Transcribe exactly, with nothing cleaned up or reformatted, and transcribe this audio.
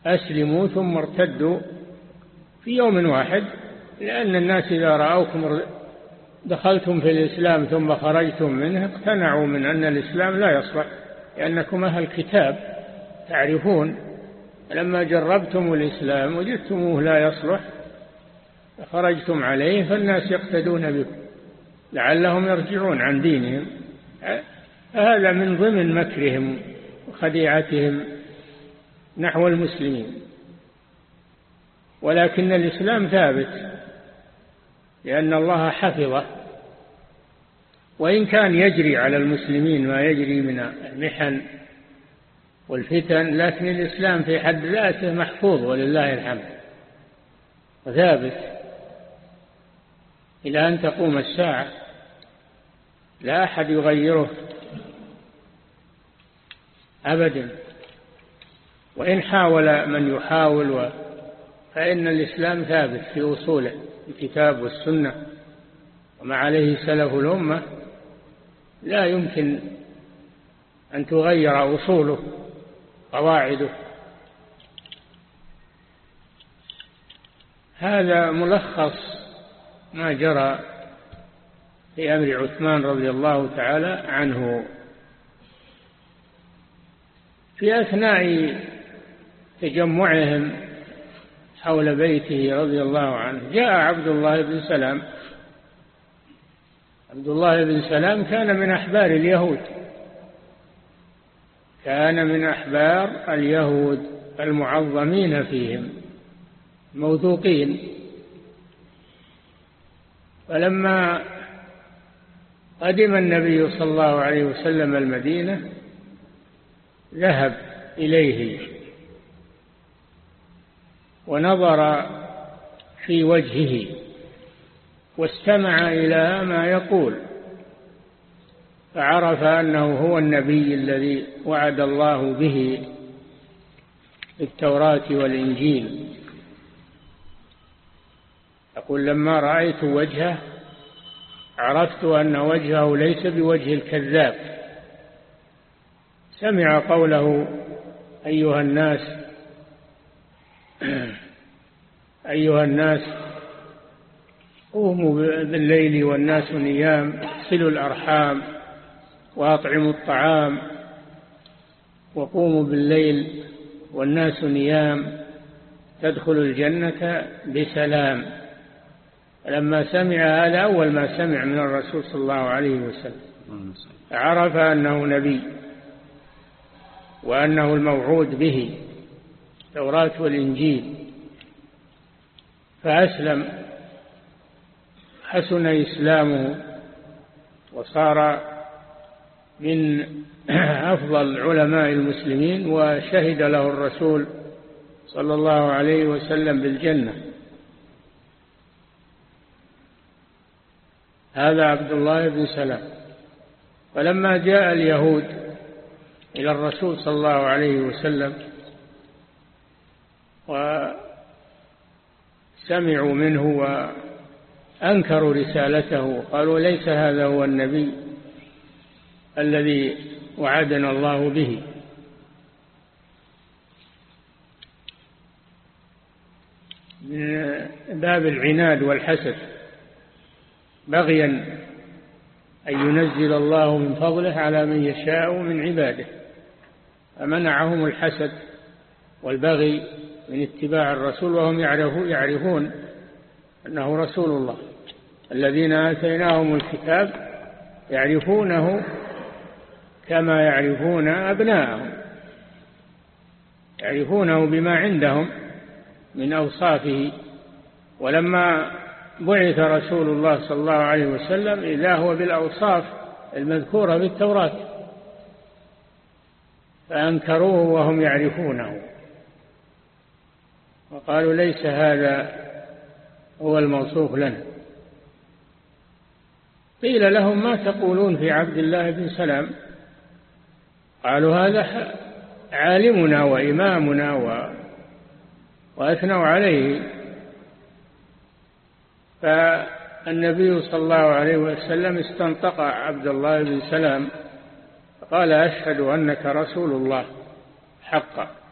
أسلموا ثم ارتدوا في يوم واحد، لأن الناس إذا رأوكم دخلتم في الإسلام ثم خرجتم منه اقتنعوا من أن الإسلام لا يصلح، لأنكم أهل الكتاب تعرفون. لما جربتم الإسلام وجدتموه لا يصلح خرجتم عليه، فالناس يقتدون بكم لعلهم يرجعون عن دينهم. هذا من ضمن مكرهم وخديعتهم نحو المسلمين. ولكن الإسلام ثابت لأن الله حفظه، وإن كان يجري على المسلمين ما يجري من المحن والفتن، لكن الإسلام في حد ذاته محفوظ ولله الحمد وثابت إلى أن تقوم الساعة، لا أحد يغيره أبدا. وإن حاول من يحاول فإن الإسلام ثابت في أصوله الكتاب والسنة وما عليه سلف الأمة، لا يمكن أن تغير أصوله قواعده. هذا ملخص ما جرى في أمر عثمان رضي الله تعالى عنه. في أثناء تجمعهم حول بيته رضي الله عنه جاء عبد الله بن سلام. عبد الله بن سلام كان من أحبار اليهود، كان من أحبار اليهود المعظمين فيهم موثوقين. فلما قدم النبي صلى الله عليه وسلم المدينة ذهب إليه ونظر في وجهه واستمع إلى ما يقول، فعرف أنه هو النبي الذي وعد الله به في التوراة والإنجيل. يقول لما رأيت وجهه عرفت أن وجهه ليس بوجه الكذاب. سمع قوله أيها الناس أيها الناس قوموا بالليل والناس نيام، صلوا الأرحام وأطعموا الطعام، وقوموا بالليل والناس نيام تدخلوا الجنة بسلام. لما سمع هذا أول ما سمع من الرسول صلى الله عليه وسلم عرف أنه نبي وأنه الموعود به التوراة والإنجيل، فأسلم، حسن إسلامه وصار من أفضل علماء المسلمين، وشهد له الرسول صلى الله عليه وسلم بالجنة. هذا عبد الله بن سلام. فلما جاء اليهود إلى الرسول صلى الله عليه وسلم وسمعوا منه وأنكروا رسالته، قالوا ليس هذا هو النبي الذي وعدنا الله به. من باب العناد والحسد، بغيا أن ينزل الله من فضله على من يشاء من عباده، فمنعهم الحسد والبغي من اتباع الرسول وهم يعرفون أنه رسول الله. الذين آتيناهم الكتاب يعرفونه كما يعرفون أبناءهم، يعرفونه بما عندهم من أوصافه. ولما بعث رسول الله صلى الله عليه وسلم إذا هو بالأوصاف المذكورة في التوراة، فأنكروه وهم يعرفونه وقالوا ليس هذا هو الموصوف لنا. قيل لهم ما تقولون في عبد الله بن سلام؟ قالوا هذا عالمنا وإمامنا و... وأثنوا عليه. فالنبي صلى الله عليه وسلم استنطق عبد الله بن سلام فقال أشهد أنك رسول الله حقا.